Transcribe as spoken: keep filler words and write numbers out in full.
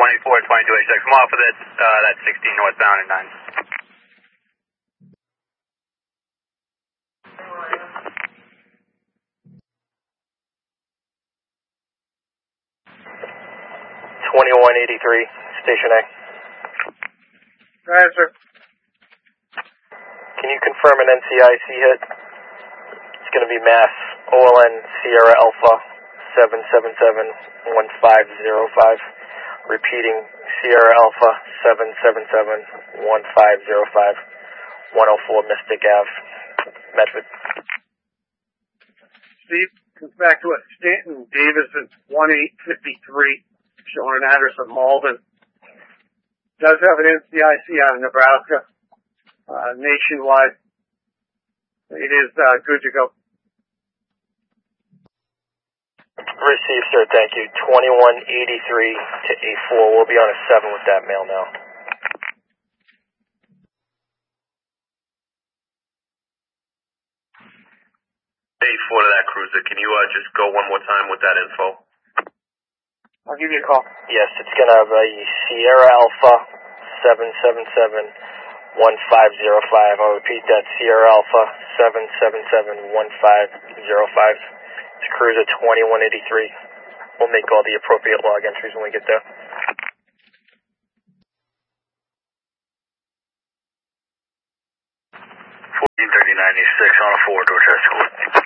twenty-four, twenty-two eighty-six. I'm off of that, uh, that sixteen northbound at nine. twenty-one eighty-three, Station A. Right, sir. Can you confirm an N C I C hit? It's going to be Mass O L N Sierra Alpha seven seven seven one five zero five. Repeating, Sierra Alpha seven seven seven one five zero five, one oh four Mystic Avenue, Medford. Steve, comes back to it. Stanton Davis is one eight fifty-three, showing an address of Malden. Does have an N C I C out of Nebraska, uh, nationwide. It is uh, good to go. Received, sir. Thank you. twenty-one eighty-three to A four. We'll be on a seven with that mail now. A four to that cruiser. Can you uh, just go one more time with that info? I'll give you a call. Yes, it's going to have a Sierra Alpha seven seven seven one five zero five. I'll repeat that, Sierra Alpha seven seven seven one five zero five. It's cruiser twenty-one eighty-three. We'll make all the appropriate log entries when we get there. fourteen thirty ninety-six on a four, Dorchester School.